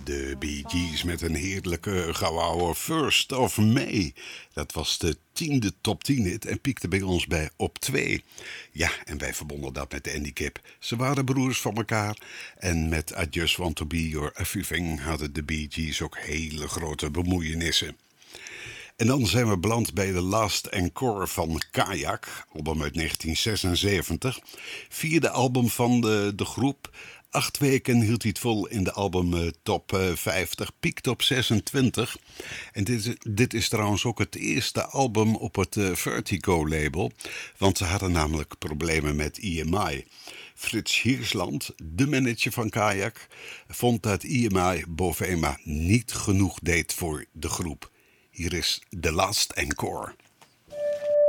De Bee Gees met een heerlijke gouden ouwe First of May. Dat was de 10e top 10 hit en piekte bij ons bij op 2. Ja, en wij verbonden dat met de handicap. Ze waren broers van elkaar. En met I Just Want To Be Your Everything hadden de Bee Gees ook hele grote bemoeienissen. En dan zijn we beland bij de Last Encore van Kayak, album uit 1976. Vierde album van de groep. 8 weken hield hij het vol in de album top 50, piekte op 26. En dit is trouwens ook het eerste album op het Vertigo label, want ze hadden namelijk problemen met EMI. Frits Hiersland, de manager van Kayak, vond dat EMI Bovema niet genoeg deed voor de groep. Hier is The Last Encore.